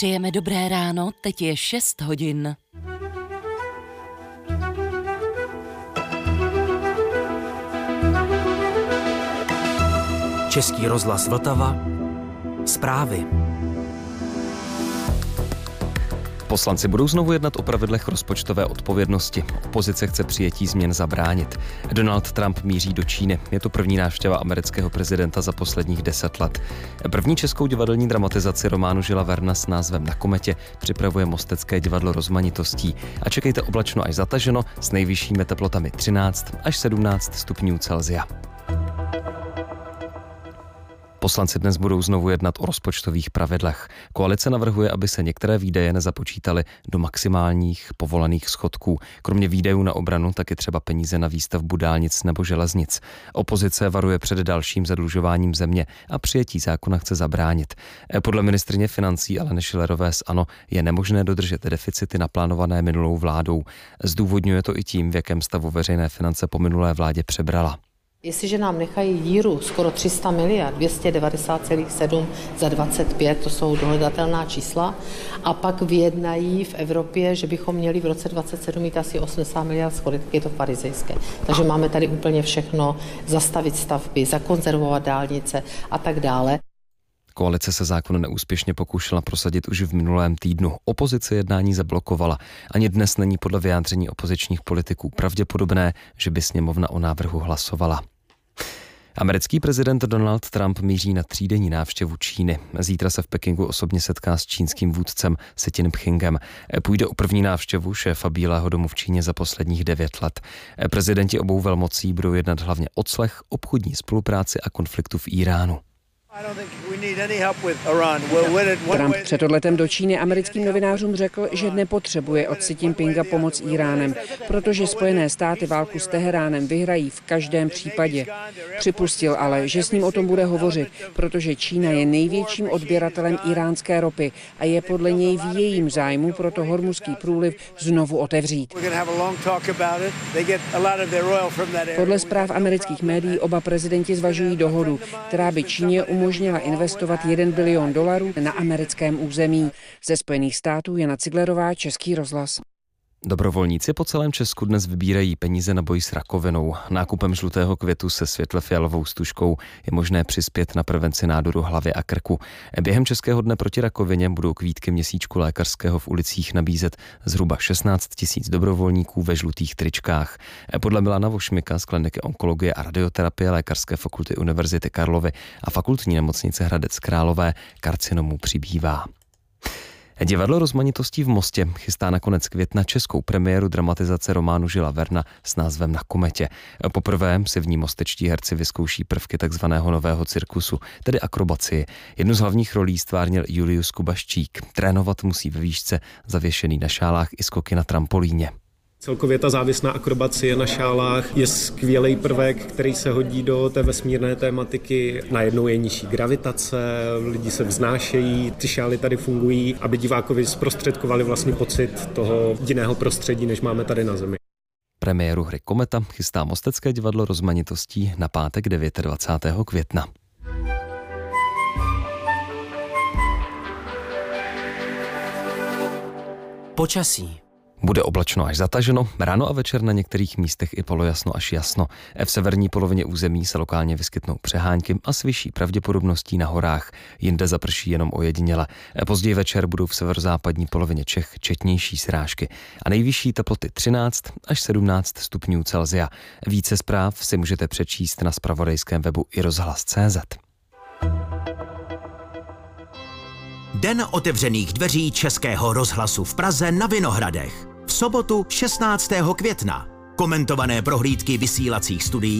Přejeme dobré ráno, teď je 6 hodin. Český rozhlas Vltava. Zprávy. Poslanci budou znovu jednat o pravidlech rozpočtové odpovědnosti. Opozice chce přijetí změn zabránit. Donald Trump míří do Číny. Je to první návštěva amerického prezidenta za posledních 10 let. První českou divadelní dramatizaci románu Žila Verna s názvem Na kometě připravuje Mostecké divadlo Rozmanitostí. A čekejte oblačno až zataženo s nejvyššími teplotami 13 až 17 stupňů Celsia. Poslanci dnes budou znovu jednat o rozpočtových pravidlech. Koalice navrhuje, aby se některé výdaje nezapočítaly do maximálních povolených schodků. Kromě výdajů na obranu taky třeba peníze na výstavbu dálnic nebo železnic. Opozice varuje před dalším zadlužováním země a přijetí zákona chce zabránit. Podle ministryně financí Aleny Schillerové z ANO je nemožné dodržet deficity naplánované minulou vládou. Zdůvodňuje to i tím, v jakém stavu veřejné finance po minulé vládě přebrala. Jestliže nám nechají díru skoro 300 miliard, 290,7 za 25, to jsou dohledatelná čísla, a pak vyjednají v Evropě, že bychom měli v roce 2027 mít asi 80 miliard schodek, je to farizejské. Takže máme tady úplně všechno, zastavit stavby, zakonzervovat dálnice a tak dále. Koalice se zákon neúspěšně pokoušela prosadit už v minulém týdnu. Opozice jednání zablokovala. Ani dnes není podle vyjádření opozičních politiků pravděpodobné, že by sněmovna o návrhu hlasovala. Americký prezident Donald Trump míří na 3denní návštěvu Číny. Zítra se v Pekingu osobně setká s čínským vůdcem Xi Jinpingem. Půjde o první návštěvu šéfa Bílého domu v Číně za posledních 9 let. Prezidenti obou velmocí budou jednat hlavně o clech, obchodní spolupráci a konfliktu v Íránu. Trump před odletem do Číny americkým novinářům řekl, že nepotřebuje od Xi Jinpinga pomoc Íránem, protože Spojené státy válku s Teheránem vyhrají v každém případě. Připustil ale, že s ním o tom bude hovořit, protože Čína je největším odběratelem íránské ropy a je podle něj v jejím zájmu proto Hormuzský průliv znovu otevřít. Podle zpráv amerických médií oba prezidenti zvažují dohodu, která by Číně umožnila investovat $1 bilion na americkém území. Ze Spojených států Jana Ciglerová, Český rozhlas. Dobrovolníci po celém Česku dnes vybírají peníze na boj s rakovinou. Nákupem žlutého květu se světle-fialovou stužkou je možné přispět na prevenci nádoru hlavy a krku. Během Českého dne proti rakovině budou kvítky měsíčku lékařského v ulicích nabízet zhruba 16 000 dobrovolníků ve žlutých tričkách. Podle Milana Vošmika z kliniky onkologie a radioterapie Lékařské fakulty Univerzity Karlovy a fakultní nemocnice Hradec Králové karcinomů přibývá. Divadlo Rozmanitostí v Mostě chystá na konec května českou premiéru dramatizace románu Žila Verna s názvem Na kometě. Poprvé si v ní mostečtí herci vyzkouší prvky takzvaného nového cirkusu, tedy akrobacii. Jednu z hlavních rolí stvárnil Julius Kubaščík. Trénovat musí ve výšce, zavěšený na šálách i skoky na trampolíně. Celkově ta závěsná akrobacie na šálách je skvělý prvek, který se hodí do té vesmírné tématiky. Najednou je nižší gravitace, lidi se vznášejí, ty šály tady fungují, aby divákovi zprostředkovali vlastně pocit toho jiného prostředí, než máme tady na Zemi. Premiéru hry Kometa chystá Mostecké divadlo Rozmanitostí na pátek 29. května. Počasí. Bude oblačno až zataženo, ráno a večer na některých místech i polojasno až jasno. V severní polovině území se lokálně vyskytnou přehánky a s vyšší pravděpodobností na horách. Jinde zaprší jenom ojediněle. Později večer budou v severozápadní polovině Čech četnější srážky a nejvyšší teploty 13 až 17 stupňů Celsia. Více zpráv si můžete přečíst na zpravodajském webu iRozhlas.cz. Den otevřených dveří Českého rozhlasu v Praze na Vinohradech. V sobotu 16. května. Komentované prohlídky vysílacích studií